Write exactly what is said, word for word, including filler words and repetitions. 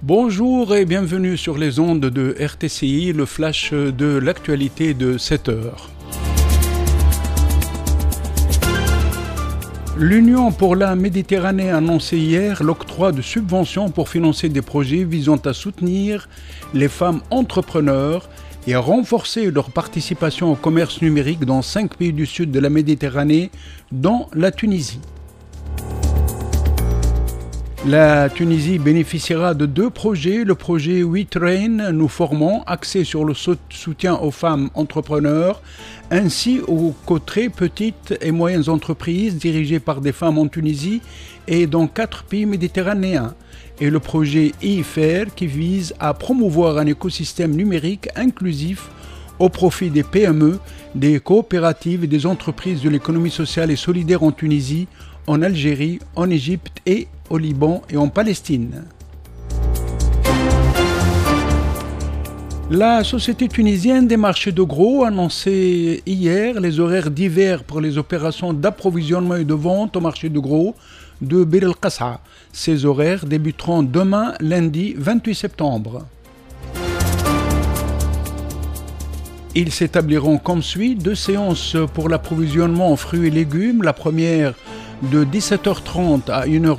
Bonjour et bienvenue sur les ondes de R T C I, le flash de l'actualité de sept heures. L'Union pour la Méditerranée a annoncé hier l'octroi de subventions pour financer des projets visant à soutenir les femmes entrepreneurs et à renforcer leur participation au commerce numérique dans cinq pays du sud de la Méditerranée, dont la Tunisie. La Tunisie bénéficiera de deux projets, le projet WeTrain, nous formons, axé sur le soutien aux femmes entrepreneurs, ainsi qu'aux très petites et moyennes entreprises dirigées par des femmes en Tunisie et dans quatre pays méditerranéens, et le projet e-Fair qui vise à promouvoir un écosystème numérique inclusif au profit des P M E, des coopératives et des entreprises de l'économie sociale et solidaire en Tunisie, en Algérie, en Égypte et au Liban et en Palestine. La société tunisienne des marchés de gros a annoncé hier les horaires d'hiver pour les opérations d'approvisionnement et de vente au marché de gros de Bir El Qas'a. Ces horaires débuteront demain, lundi vingt-huit septembre. Ils s'établiront comme suit: deux séances pour l'approvisionnement en fruits et légumes, la première de dix-sept heures trente à une heure